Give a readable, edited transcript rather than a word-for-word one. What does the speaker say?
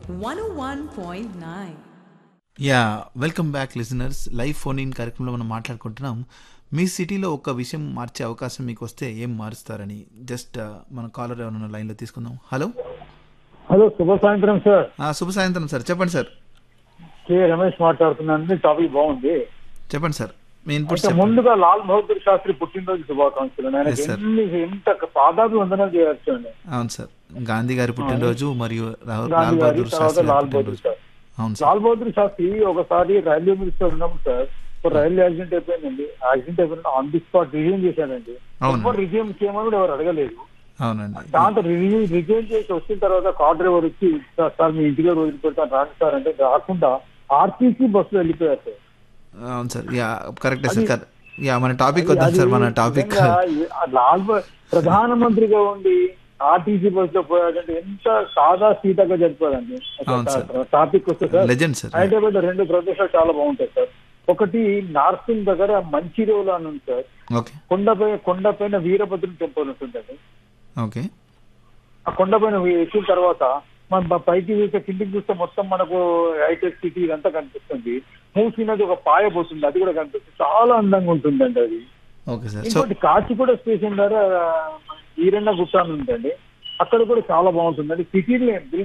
101.9. Yeah welcome back listeners. Live phone in కార్యక్రమంలో మనం మాట్లాడుకుంటున్నాం. మీ సిటీలో ఒక విషయం మార్చే అవకాశం మీకు వస్తే ఏం మారుస్తారని. జస్ట్ మన కాలర్ ఎవరైనా లైన్లో తీసుకుందాం. హలో హలో, శుభ సాయంత్రం సార్. శుభ సాయంత్రం సార్, చెప్పండి సార్. కే రమేష్ మాట్లాడుతున్నాను. టాపిక్ బాగుంది. చెప్పండి సార్, మీ ఇన్పుట్స్ అయితే చెప్పండి. ముందుగా లాల్ బహదూర్ శాస్త్రి పుట్టినరోజు శుభాకాంక్షలు. Yes, sir. ఎంత పాదాభి వందనం చేయొచ్చు అండి. అవును సార్, గాంధీ గారి పుట్టినరోజు మరియు లాల్ గాంధీ గారి బహదూర్ తర్వాత శాస్త్రి గారి లాల్ బహదూర్ పుట్టినరోజు. శాస్త్రి. అవును సార్. లాల్ బహదూర్ శాస్త్రి ఒకసారి రైల్వే మినిస్టర్ ఉన్నప్పుడు సార్ ఒక రైల్వే యాక్సిడెంట్ అయిపోయిందండి. యాక్సిడెంట్ అయిపోయిన ఆన్ ది స్పాట్ రిజైన్ చేశాడండి. అవునండి. ఎవరు రిజైన్ చేయమని కూడా ఎవరు అడగలేదు. అవునండి. దాంతో రిజైన్ చేసి వచ్చిన తర్వాత కార్ డ్రైవర్ వచ్చి సార్ మీ ఇంటికి వదిలి పెడతాను రాండి సార్ అంటే రాకుండా ఆర్టీసీ బస్సులో వెళ్ళిపోయారు సార్. అవును సార్, యా కరెక్టే సార్. యా మన టాపిక్ వద్దాం సార్. మన టాపిక్ ప్రధానమంత్రిగా ఉండి ఆర్టీసీ బస్ లో పోయాడంటే ఎంత సాదా సీతగా జరిపాడండి. అవును సార్. టాపిక్ వస్తే సార్ లెజెండ్ సార్. హైదరాబాద్ లో 2 ప్రదేశాలు చాలా బాగుంటాయి సార్. ఒకటి నార్సింగ్ దగ్గర మంచిర్యాల అని ఉంది సార్. ఓకే కొండపైన వీరభద్రుని టెంపుల్ ఉంటుందండి. ఓకే ఆ కొండపైన ఎక్కిన తర్వాత మనం పైకి చూస్తే కిందికి చూస్తే మొత్తం మనకు హైటెక్ సిటీ ఇదంతా కనిపిస్తుంది. మూసినది ఒక పాయ పోతుంది, అది కూడా కనిపిస్తుంది. చాలా అందంగా ఉంటుందండి అది. Okay sir. సో ఇంకోటి కాచిగూడ స్టేషన్ ద్వారా ఈరన్న గుట్ట అని ఉందండి. అక్కడ కూడా చాలా బాగుంటుందండి. సిటీలో